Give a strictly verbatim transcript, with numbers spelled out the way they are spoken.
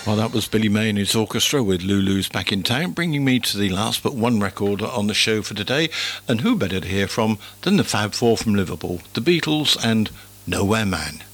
Well, that was Billy May and his orchestra with Lulu's Back in Town, bringing me to the last but one record on the show for today. And who better to hear from than the Fab Four from Liverpool, the Beatles and Nowhere Man.